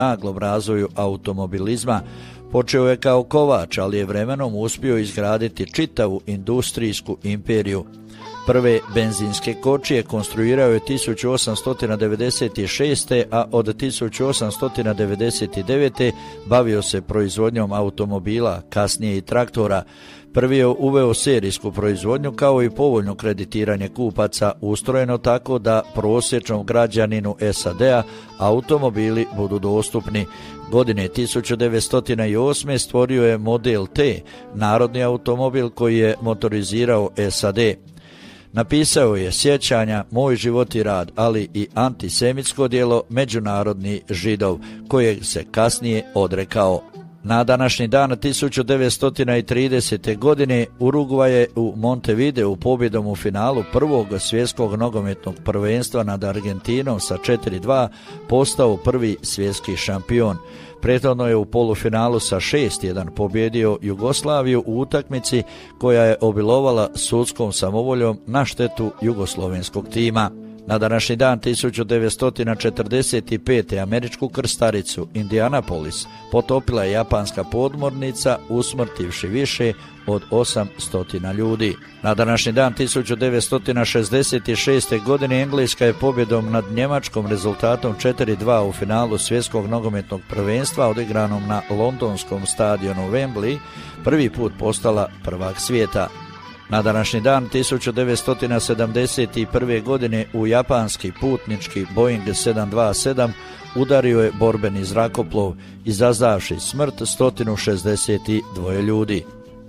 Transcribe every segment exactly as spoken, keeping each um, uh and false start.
naglom razvoju automobilizma. Počeo je kao kovač, ali je vremenom uspio izgraditi čitavu industrijsku imperiju. Prve benzinske kočije konstruirao je tisuću osamsto devedeset šeste. a od tisuću osamsto devedeset devete. bavio se proizvodnjom automobila, kasnije i traktora. Prvi je uveo serijsku proizvodnju kao i povoljno kreditiranje kupaca, ustrojeno tako da prosječnom građaninu S A D-a automobili budu dostupni. Godine tisuću devetsto osme. stvorio je Model T, narodni automobil koji je motorizirao S A D. Napisao je sjećanja, Moj život i rad, ali i antisemitsko djelo Međunarodni židov, kojeg se kasnije odrekao. Na današnji dan tisuću devetsto tridesete. godine Urugvaj je u Montevideu pobjedom u finalu prvog svjetskog nogometnog prvenstva nad Argentinom sa četiri dva postao prvi svjetski šampion. Prethodno je u polufinalu sa šest jedan pobjedio Jugoslaviju u utakmici koja je obilovala sudskom samovoljom na štetu jugoslovenskog tima. Na današnji dan tisuću devetsto četrdeset pete. američku krstaricu Indianapolis potopila je japanska podmornica, usmrtivši više od osamsto ljudi. Na današnji dan tisuću devetsto šezdeset šeste. godine Engleska je pobjedom nad Njemačkom rezultatom četiri dva u finalu svjetskog nogometnog prvenstva odigranom na londonskom stadionu Wembley prvi put postala prvak svijeta. Na današnji dan tisuću devetsto sedamdeset prve. godine u japanski putnički Boeing sedam dva sedam udario je borbeni zrakoplov, izazvavši smrt sto šezdeset dva ljudi.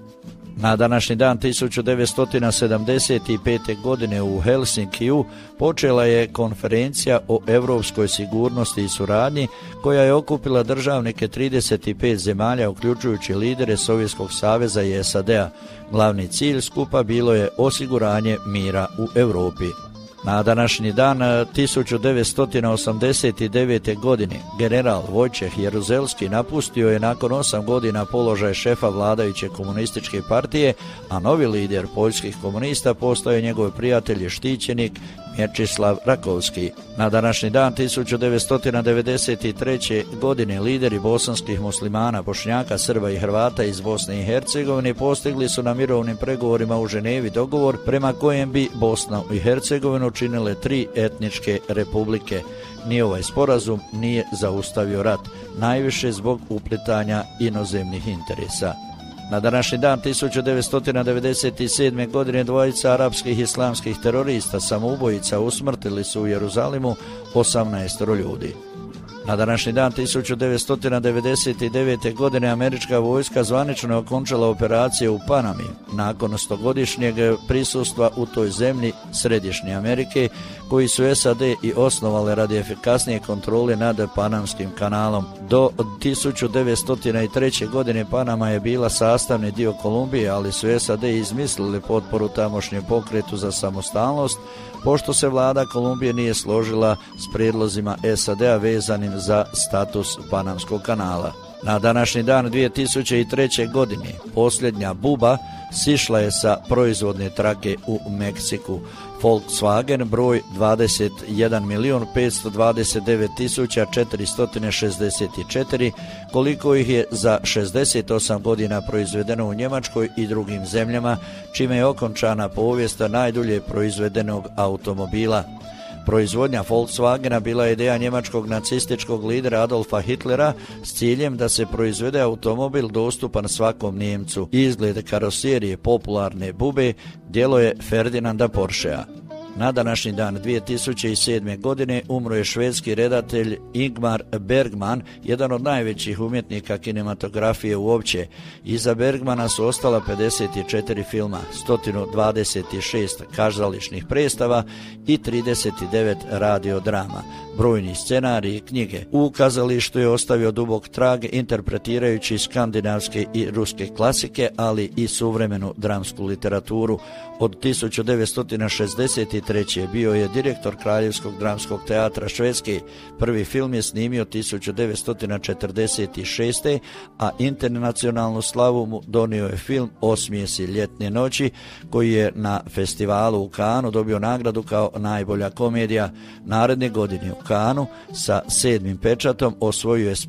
Na današnji dan tisuću devetsto sedamdeset pete. godine u Helsinkiju počela je konferencija o europskoj sigurnosti i suradnji koja je okupila državnike trideset pet zemalja uključujući lidere Sovjetskog saveza i S A D-a. Glavni cilj skupa bilo je osiguranje mira u Europi. Na današnji dan tisuću devetsto osamdeset devete. godine general Vojčeh Jeruzelski napustio je nakon osam godina položaj šefa vladajuće komunističke partije, a novi lider poljskih komunista postao je njegov prijatelj i štićenik Mječislav Rakovski. Na današnji dan tisuću devetsto devedeset treće. godine lideri bosanskih muslimana, Bošnjaka, Srba i Hrvata iz Bosne i Hercegovine postigli su na mirovnim pregovorima u Ženevi dogovor prema kojem bi Bosna i Hercegovinu činile tri etničke republike. Ni ovaj sporazum nije zaustavio rat, najviše zbog uplitanja inozemnih interesa. Na današnji dan tisuću devetsto devedeset sedme. godine dvojica arapskih islamskih terorista samoubojica usmrtili su u Jeruzalimu osamnaest ljudi. Na današnji dan tisuću devetsto devedeset devete. godine američka vojska zvanično okončala operacije u Panami nakon stogodišnjeg prisustva u toj zemlji Središnje Amerike, koji su S A D i osnovale radi efikasnije kontrole nad Panamskim kanalom. Do tisuću devetsto treće. godine Panama je bila sastavni dio Kolumbije, ali su S A D izmislili potporu tamošnjem pokretu za samostalnost, pošto se vlada Kolumbije nije složila s prijedlozima S A D-a vezanim za status Panamskog kanala. Na današnji dan dvije tisuće treće. godine posljednja buba sišla je sa proizvodne trake u Meksiku. Volkswagen broj dvadeset jedan milion petsto dvadeset devet tisuća četiristo šezdeset četiri, koliko ih je za šezdeset osam godina proizvedeno u Njemačkoj i drugim zemljama, čime je okončana povijest najdulje proizvedenog automobila. Proizvodnja Volkswagena bila je ideja njemačkog nacističkog lidera Adolfa Hitlera s ciljem da se proizvede automobil dostupan svakom Nijemcu. Izgled karoserije popularne bube djelo je Ferdinanda Porschea. Na današnji dan dvije tisuće sedme. godine umro je švedski redatelj Ingmar Bergman, jedan od najvećih umjetnika kinematografije uopće. Iza Bergmana su ostala pedeset četiri filma, sto dvadeset šest kazališnih predstava i trideset devet radiodrama. Brojni scenariji i knjige. U kazalištu je ostavio dubok trag interpretirajući skandinavske i ruske klasike, ali i suvremenu dramsku literaturu. Od tisuću devetsto šezdeset treće. bio je direktor Kraljevskog dramskog teatra Švedske. Prvi film je snimio tisuću devetsto četrdeset šeste. a internacionalnu slavu mu donio je film Osmijesi ljetne noći, koji je na festivalu u Kanu dobio nagradu kao najbolja komedija. Naredne godine u Kanu sa sedmim pečatom osvojio je